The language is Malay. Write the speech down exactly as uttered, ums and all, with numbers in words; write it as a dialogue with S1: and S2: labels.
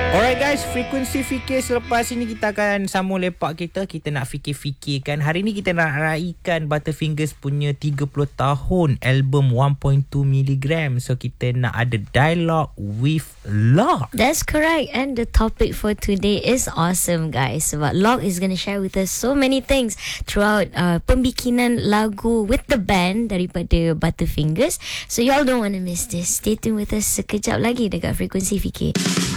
S1: Alright guys, frekuensi fikir selepas ini kita akan sambung lepak kita. Kita nak fikir-fikirkan. Hari ni kita nak raikan Butterfingers punya tiga puluh tahun album one point two milligram. So kita nak ada dialogue with Locke.
S2: That's correct. And the topic for today is awesome, guys. Sebab Locke is going to share with us so many things throughout uh, pembikinan lagu with the band daripada Butterfingers. So y'all don't want to miss this. Stay tuned with us sekejap lagi dekat Frekuensi Fikir.